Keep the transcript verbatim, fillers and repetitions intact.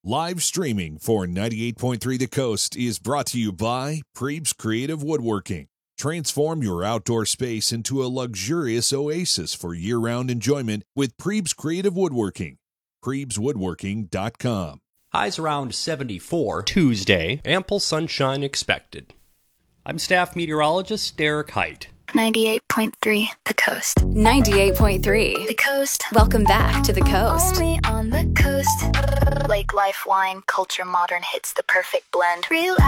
Live streaming for ninety-eight point three The Coast is brought to you by Prebes Creative Woodworking. Transform your outdoor space into a luxurious oasis for year-round enjoyment with Prebes Creative Woodworking. Prebes Woodworking dot com. Highs around seventy-four. Tuesday. Ample sunshine expected. I'm staff meteorologist Derek Height. ninety-eight point three The Coast. ninety-eight point three The Coast. Welcome back to The Coast. Only on the coast. Lake life, wine, culture, modern hits the perfect blend. Real